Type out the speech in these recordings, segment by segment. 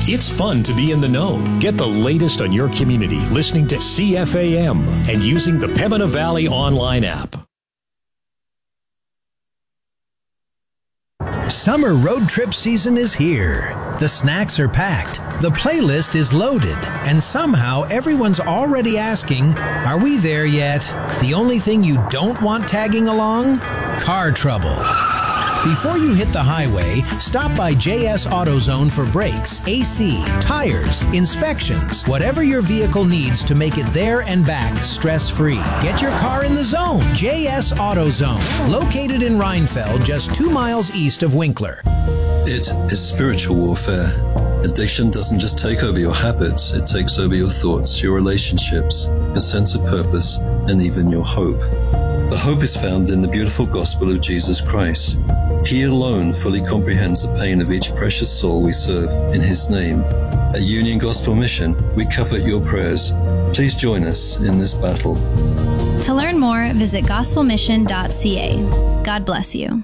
It's fun to be in the know. Get the latest on your community listening to CFAM and using the Pembina Valley online app. Summer road trip season is here. The snacks are packed, the playlist is loaded, and somehow everyone's already asking, are we there yet? The only thing you don't want tagging along? Car trouble. Before you hit the highway, stop by JS AutoZone for brakes, AC, tires, inspections, whatever your vehicle needs to make it there and back stress-free. Get your car in the zone. JS AutoZone, located in Rhinefeld, just 2 miles east of Winkler. It is spiritual warfare. Addiction doesn't just take over your habits, it takes over your thoughts, your relationships, your sense of purpose, and even your hope. But hope is found in the beautiful gospel of Jesus Christ. He alone fully comprehends the pain of each precious soul we serve in His name. At Union Gospel Mission, we covet your prayers. Please join us in this battle. To learn more, visit gospelmission.ca. God bless you.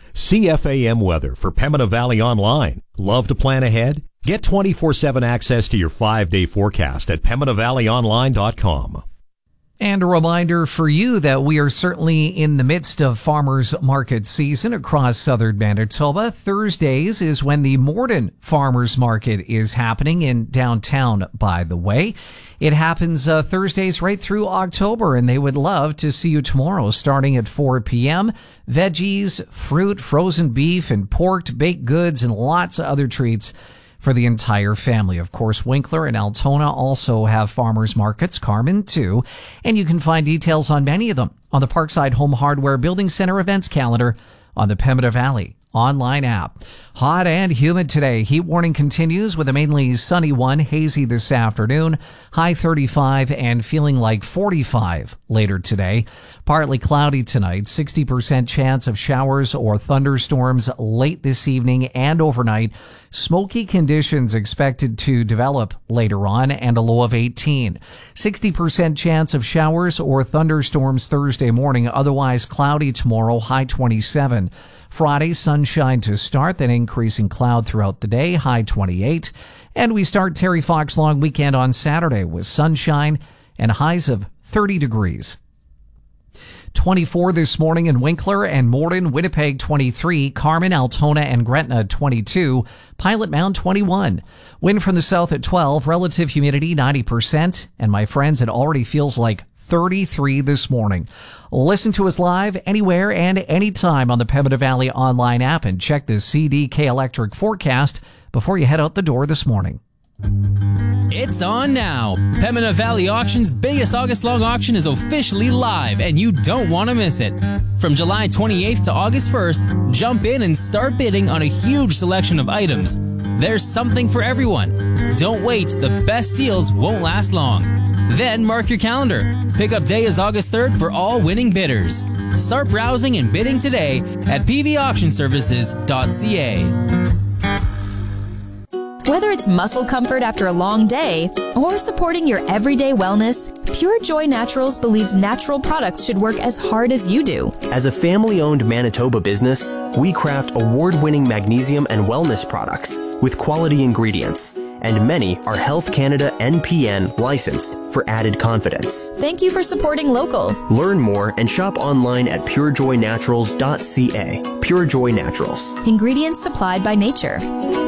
CFAM weather for Pembina Valley Online. Love to plan ahead? Get 24/7 access to your 5-day forecast at PembinaValleyOnline.com. And a reminder for you that we are certainly in the midst of farmers market season across southern Manitoba. Thursdays is when the Morden Farmers Market is happening in downtown, by the way. It happens Thursdays right through October, and they would love to see you tomorrow starting at 4 p.m. Veggies, fruit, frozen beef, and pork, baked goods, and lots of other treats for the entire family. Of course, Winkler and Altona also have farmers markets, Carmen too, and you can find details on many of them on the Parkside Home Hardware Building Center events calendar on the Pembina Valley online app. Hot and humid today. Heat warning continues with a mainly sunny one, hazy this afternoon, high 35 and feeling like 45 later today. Partly cloudy tonight, 60% chance of showers or thunderstorms late this evening and overnight. Smoky conditions expected to develop later on and a low of 18. 60% chance of showers or thunderstorms Thursday morning, otherwise cloudy tomorrow, high 27. Friday, sunshine to start, then increasing cloud throughout the day, high 28. And we start Terry Fox long weekend on Saturday with sunshine and highs of 30 degrees. 24 this morning in Winkler and Morden, Winnipeg 23, Carmen, Altona, and Gretna 22, Pilot Mound 21. Wind from the south at 12, relative humidity 90%, and my friends, it already feels like 33 this morning. Listen to us live anywhere and anytime on the Pembina Valley online app and check the CDK Electric forecast before you head out the door this morning. It's on now. Pembina Valley Auction's biggest August-long auction is officially live, and you don't want to miss it. From July 28th to August 1st, jump in and start bidding on a huge selection of items. There's something for everyone. Don't wait, the best deals won't last long. Then mark your calendar. Pickup day is August 3rd for all winning bidders. Start browsing and bidding today at pvauctionservices.ca. Whether it's muscle comfort after a long day or supporting your everyday wellness, Pure Joy Naturals believes natural products should work as hard as you do. As a family-owned Manitoba business, we craft award-winning magnesium and wellness products with quality ingredients, and many are Health Canada NPN licensed for added confidence. Thank you for supporting local. Learn more and shop online at purejoynaturals.ca. Pure Joy Naturals. Ingredients supplied by nature.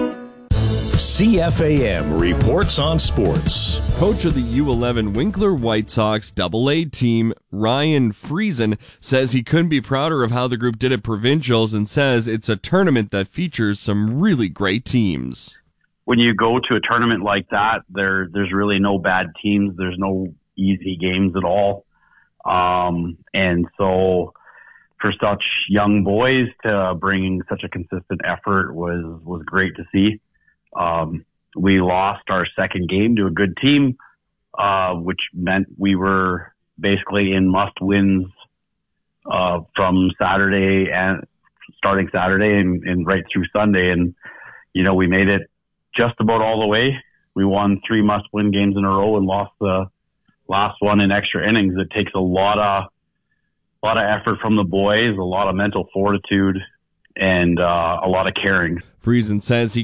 CFAM reports on sports. Coach of the U11 Winkler White Sox AA team, Ryan Friesen, says he couldn't be prouder of how the group did at provincials and says it's a tournament that features some really great teams. When you go to a tournament like that, there's really no bad teams. There's no easy games at all. And so for such young boys to bring such a consistent effort was great to see. We lost our second game to a good team, which meant we were basically in must-wins from Saturday and starting Saturday and right through Sunday. And, you know, we made it just about all the way. We won 3 must-win games in a row and lost the last one in extra innings. It takes a lot of effort from the boys, a lot of mental fortitude, and a lot of caring. Friesen says he